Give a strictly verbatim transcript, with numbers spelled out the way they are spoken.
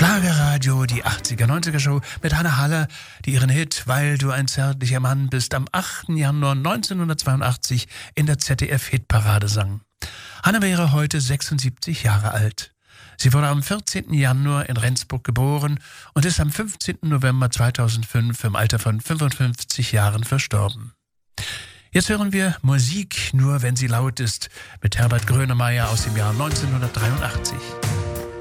Schlagerradio, die achtziger, neunziger Show mit Hanne Haller, die ihren Hit Weil du ein zärtlicher Mann bist am achten Januar neunzehnhundertzweiundachtzig in der Z D F-Hitparade sang. Hanne wäre heute sechsundsiebzig Jahre alt. Sie wurde am vierzehnten Januar in Rendsburg geboren und ist am fünfzehnten November zweitausendfünf im Alter von fünfundfünfzig Jahren verstorben. Jetzt hören wir Musik, nur wenn sie laut ist, mit Herbert Grönemeyer aus dem Jahr neunzehnhundertdreiundachtzig.